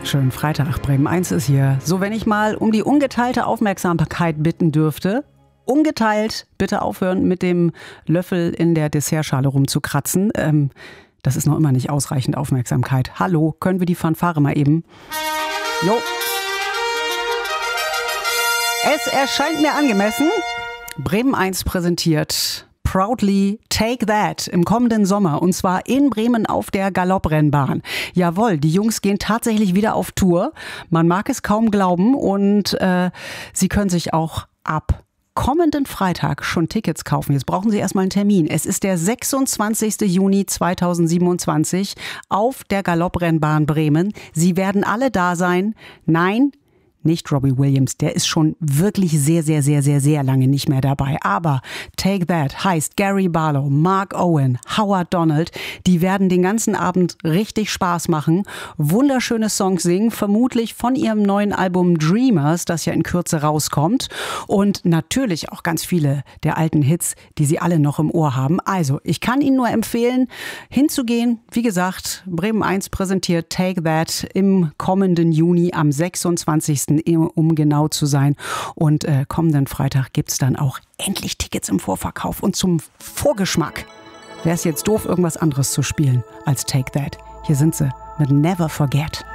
Schönen Freitag, Bremen 1 ist hier. So, wenn ich mal um die ungeteilte Aufmerksamkeit bitten dürfte. Ungeteilt, bitte aufhören mit dem Löffel in der Dessertschale rumzukratzen. Das ist noch immer nicht ausreichend Aufmerksamkeit. Hallo, können wir die Fanfare mal eben? Jo. Es erscheint mir angemessen. Bremen 1 präsentiert Proudly Take That im kommenden Sommer, und zwar in Bremen auf der Galopprennbahn. Jawohl, die Jungs gehen tatsächlich wieder auf Tour. Man mag es kaum glauben, und sie können sich auch ab kommenden Freitag schon Tickets kaufen. Jetzt brauchen Sie erstmal einen Termin. Es ist der 26. Juni 2027 auf der Galopprennbahn Bremen. Sie werden alle da sein. Nein, nicht Robbie Williams, der ist schon wirklich sehr, sehr, sehr, sehr, sehr lange nicht mehr dabei. Aber Take That heißt Gary Barlow, Mark Owen, Howard Donald, die werden den ganzen Abend richtig Spaß machen, wunderschöne Songs singen, vermutlich von ihrem neuen Album Dreamers, das ja in Kürze rauskommt, und natürlich auch ganz viele der alten Hits, die Sie alle noch im Ohr haben. Also, ich kann Ihnen nur empfehlen, hinzugehen. Wie gesagt, Bremen 1 präsentiert Take That im kommenden Juni am 26. um genau zu sein. Und kommenden Freitag gibt's dann auch endlich Tickets im Vorverkauf. Und zum Vorgeschmack wäre es jetzt doof, irgendwas anderes zu spielen als Take That. Hier sind sie mit Never Forget.